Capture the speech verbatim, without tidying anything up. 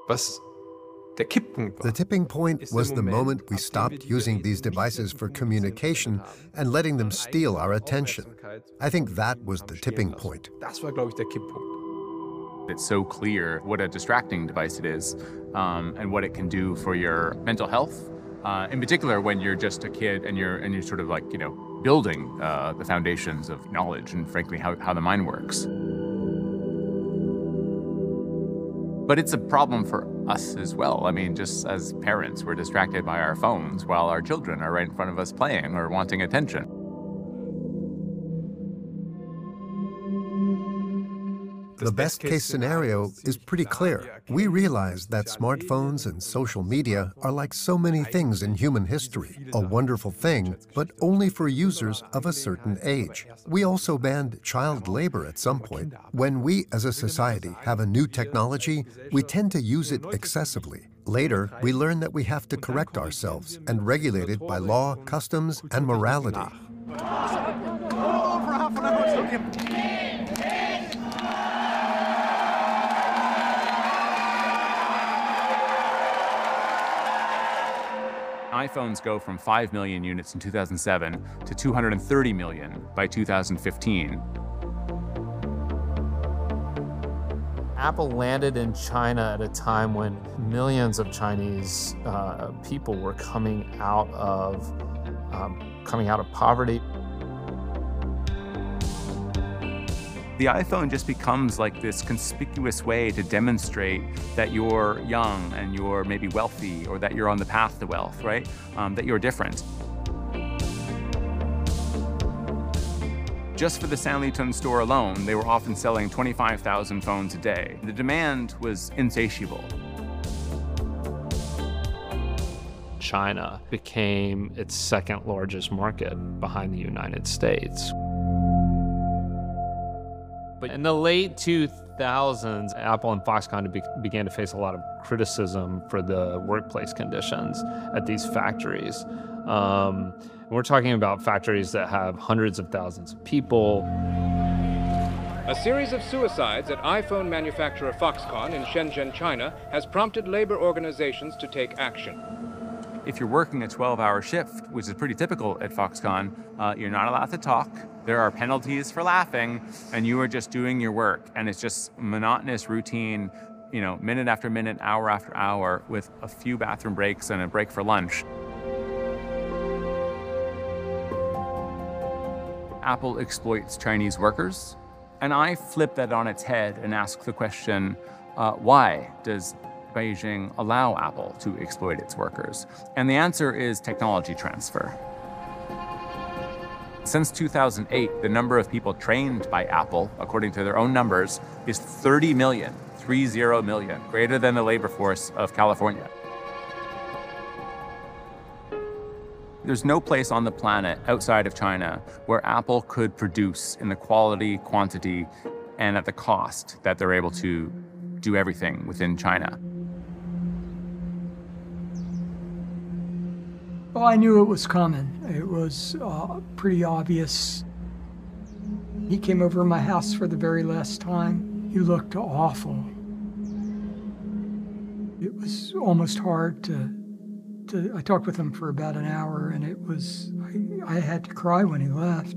Was der Kipppunkt war. The tipping point was the moment we stopped using these devices for communication and letting them steal our attention. I think that was the tipping point. Das war, glaube ich, der Kipppunkt. It's so clear what a distracting device it is um, and what it can do for your mental health. Uh, in particular, when you're just a kid and you're and you're sort of like, you know, building uh, the foundations of knowledge and frankly how, how the mind works. But it's a problem for us as well. I mean, just as parents, we're distracted by our phones while our children are right in front of us playing or wanting attention. The best case scenario is pretty clear. We realize that smartphones and social media are like so many things in human history, a wonderful thing, but only for users of a certain age. We also banned child labor at some point. When we as a society have a new technology, we tend to use it excessively. Later, we learn that we have to correct ourselves and regulate it by law, customs, and morality. iPhones go from five million units in two thousand seven to two hundred thirty million by two thousand fifteen. Apple landed in China at a time when millions of Chinese uh, people were coming out of um, coming out of poverty. The iPhone just becomes like this conspicuous way to demonstrate that you're young and you're maybe wealthy or that you're on the path to wealth, right? Um, that you're different. Just for the Sanlitun store alone, they were often selling twenty-five thousand phones a day. The demand was insatiable. China became its second largest market behind the United States. But in the late two thousands, Apple and Foxconn be began to face a lot of criticism for the workplace conditions at these factories. Um, we're talking about factories that have hundreds of thousands of people. A series of suicides at iPhone manufacturer Foxconn in Shenzhen, China, has prompted labor organizations to take action. If you're working a twelve hour shift, which is pretty typical at Foxconn, uh, you're not allowed to talk. There are penalties for laughing, and you are just doing your work. And it's just monotonous routine, you know, minute after minute, hour after hour, with a few bathroom breaks and a break for lunch. Apple exploits Chinese workers, and I flip that on its head and ask the question, uh, why does Beijing allow Apple to exploit its workers? And the answer is technology transfer. Since two thousand eight, the number of people trained by Apple, according to their own numbers, is thirty million, three zero million, greater than the labor force of California. There's no place on the planet outside of China where Apple could produce in the quality, quantity, and at the cost that they're able to do everything within China. Well, I knew it was coming. It was uh, pretty obvious. He came over to my house for the very last time. He looked awful. It was almost hard to, to I talked with him for about an hour, and it was, I, I had to cry when he left.